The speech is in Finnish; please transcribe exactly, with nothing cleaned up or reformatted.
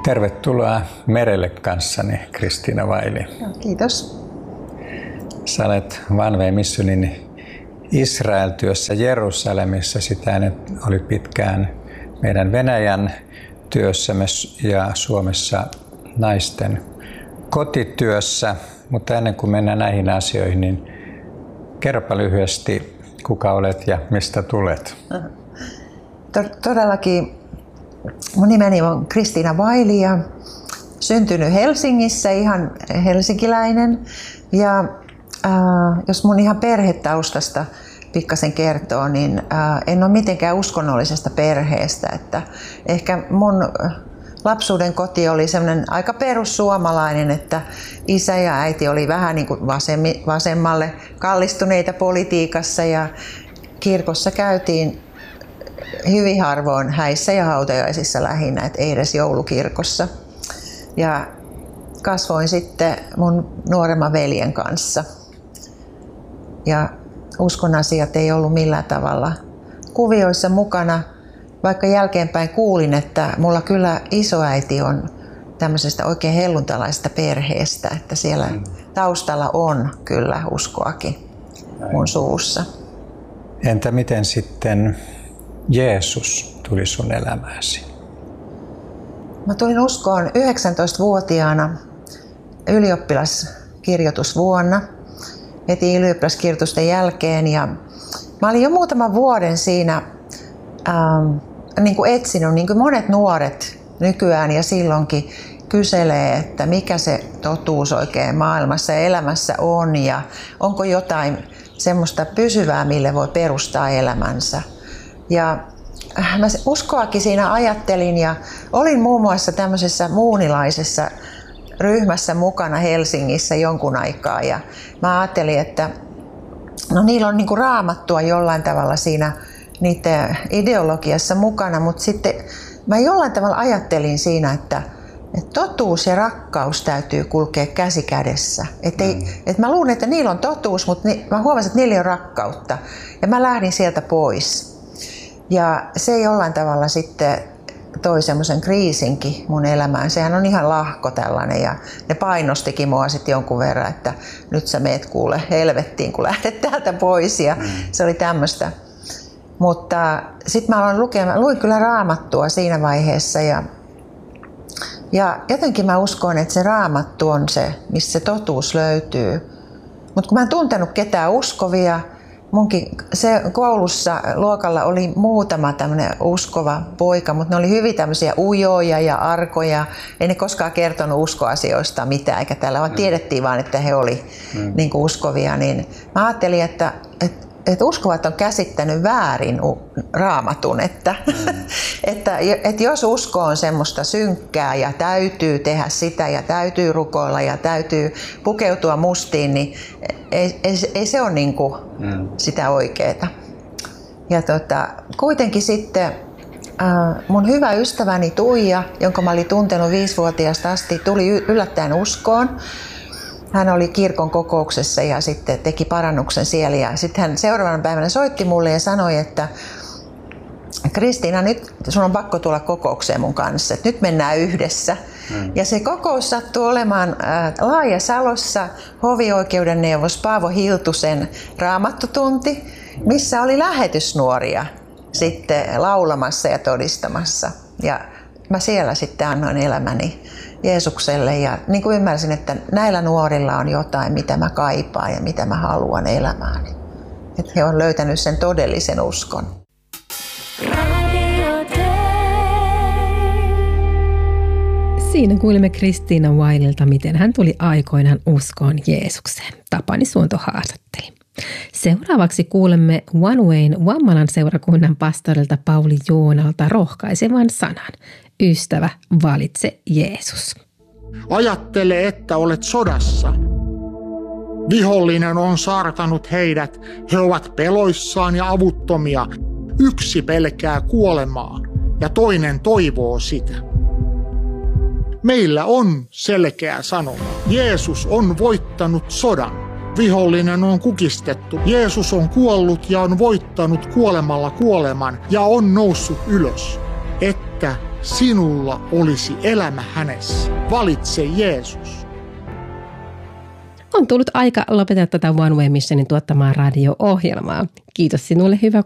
Tervetuloa merelle kanssani, Kristiina Vaili. Kiitos. Sä olet One Way Missionin Israel-työssä Jerusalemissa. Sitä ennen oli pitkään meidän Venäjän työssämme ja Suomessa naisten kotityössä. Mutta ennen kuin mennään näihin asioihin, niin kerropa lyhyesti, kuka olet ja mistä tulet. Todellakin mun nimeni on Kristiina Vaili ja syntynyt Helsingissä, ihan helsinkiläinen. Ja äh, jos mun ihan perhetaustasta pikkasen kertoo, niin äh, en ole mitenkään uskonnollisesta perheestä. Että ehkä mun lapsuuden koti oli semmoinen aika perussuomalainen, että isä ja äiti oli vähän niin kuin vasemmi, vasemmalle kallistuneita politiikassa ja kirkossa käytiin hyvin harvoin häissä ja hautajaisissa lähinnä, et ei edes joulukirkossa. Ja kasvoin sitten mun nuoremman veljen kanssa. Ja uskon asiat ei ollut millään tavalla kuvioissa mukana, vaikka jälkeenpäin kuulin, että mulla kyllä isoäiti on tämmöisestä oikein helluntalaisesta perheestä, että siellä taustalla on kyllä uskoakin mun suussa. Entä miten sitten Jeesus tuli sun elämääsi? Mä tulin uskoon yhdeksäntoistavuotiaana ylioppilaskirjoitusvuonna, heti ylioppilaskirjoitusten jälkeen. Ja mä olin jo muutaman vuoden siinä ähm, niin kuin etsinyt, niin kuin monet nuoret nykyään ja silloinkin kyselee, että mikä se totuus oikein maailmassa ja elämässä on ja onko jotain semmoista pysyvää, mille voi perustaa elämänsä. Ja mä uskoakin siinä ajattelin ja olin muun muassa tämmöisessä muunilaisessa ryhmässä mukana Helsingissä jonkun aikaa. Ja mä ajattelin, että no niillä on niinku raamattua jollain tavalla siinä niiden ideologiassa mukana, mutta sitten mä jollain tavalla ajattelin siinä, että, että totuus ja rakkaus täytyy kulkea käsi kädessä. Että ei, että mä luulen, että niillä on totuus, mutta ni, mä huomasin, että niillä on rakkautta. Ja mä lähdin sieltä pois. Ja se jollain tavalla sitten toi semmoisen kriisinkin mun elämään. Sehän on ihan lahko tällainen ja ne painostikin mua sitten jonkun verran, että nyt sä meet kuule helvettiin, kun lähdet täältä pois ja mm. se oli tämmöistä. Mutta sitten mä aloin lukemaan, luin kyllä raamattua siinä vaiheessa ja, ja jotenkin mä uskon, että se raamattu on se, missä se totuus löytyy. Mutta kun mä en tuntenut ketään uskovia, munkin se koulussa luokalla oli muutama tämmöinen uskova poika, mutta ne oli hyvin tämmöisiä ujoja ja arkoja. Ei ne koskaan kertonut uskoasioista mitään, eikä täällä vaan tiedettiin vaan, että he oli mm. niin kuin uskovia. Niin mä ajattelin, että, että, että uskovat on käsittänyt väärin raamatun, että, mm. että, että jos usko on semmoista synkkää ja täytyy tehdä sitä ja täytyy rukoilla ja täytyy pukeutua mustiin, niin ei, ei, ei se ole niin kuin mm. sitä oikeeta. Ja tota, kuitenkin sitten äh, mun hyvä ystäväni Tuija, jonka mä olin tuntenut viisivuotiaasta asti, tuli yllättäen uskoon. Hän oli kirkon kokouksessa ja sitten teki parannuksen siellä. Ja sitten hän seuraavana päivänä soitti mulle ja sanoi, että Kristiina, nyt sun on pakko tulla kokoukseen mun kanssa, että nyt mennään yhdessä. Mm. Ja se kokous sattui olemaan äh, Laajasalossa hovioikeuden neuvos Paavo Hiltusen raamattutunti, missä oli lähetysnuoria sitten laulamassa ja todistamassa. Ja mä siellä sitten annoin elämäni Jeesukselle ja niin kuin ymmärsin, että näillä nuorilla on jotain, mitä mä kaipaan ja mitä mä haluan elämääni. Että he on löytänyt sen todellisen uskon. Siinä kuulimme Kristiina Vaililta, miten hän tuli aikoinaan uskoon Jeesukseen. Tapani Suonto haastatteli. Seuraavaksi kuulemme One Wayn Vammalan seurakunnan pastorilta Pauli Joonalta rohkaisevan sanan. Ystävä, valitse Jeesus. Ajattele, että olet sodassa. Vihollinen on saartanut heidät. He ovat peloissaan ja avuttomia. Yksi pelkää kuolemaa ja toinen toivoo sitä. Meillä on selkeä sanoma. Jeesus on voittanut sodan. Vihollinen on kukistettu. Jeesus on kuollut ja on voittanut kuolemalla kuoleman ja on noussut ylös, että sinulla olisi elämä hänessä. Valitse Jeesus. On tullut aika lopettaa tätä One Way Missionin tuottamaa radio-ohjelmaa. Kiitos sinulle, hyvä